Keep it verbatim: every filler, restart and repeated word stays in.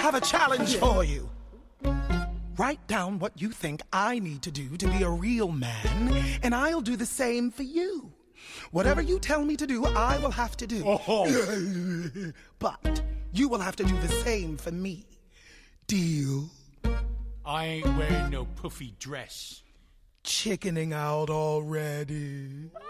have a challenge for you. Write down what you think I need to do to be a real man, and I'll do the same for you. Whatever you tell me to do, I will have to do. Oh. But you will have to do the same for me. Deal? I ain't wearing no puffy dress. Chickening out already.